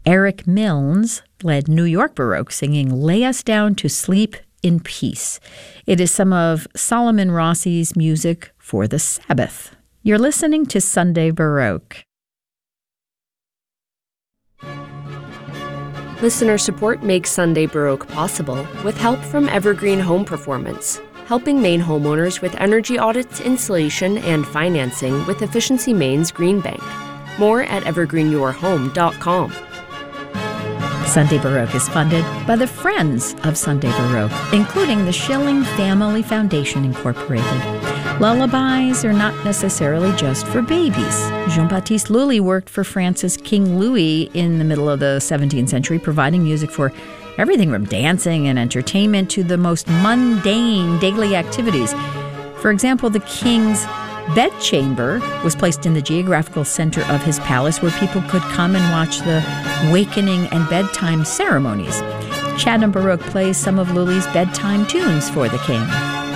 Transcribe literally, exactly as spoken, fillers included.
Eric Milnes led New York Baroque, singing Lay Us Down to Sleep in Peace. It is some of Solomon Rossi's music for the Sabbath. You're listening to Sunday Baroque. Listener support makes Sunday Baroque possible with help from Evergreen Home Performance, helping Maine homeowners with energy audits, installation, and financing with Efficiency Maine's Green Bank. More at evergreen your home dot com. Sunday Baroque is funded by the Friends of Sunday Baroque, including the Schilling Family Foundation, Incorporated. Lullabies are not necessarily just for babies. Jean-Baptiste Lully worked for France's King Louis in the middle of the seventeenth century, providing music for everything from dancing and entertainment to the most mundane daily activities. For example, the king's bedchamber was placed in the geographical center of his palace, where people could come and watch the wakening and bedtime ceremonies. Chatham Baroque plays some of Lully's bedtime tunes for the king.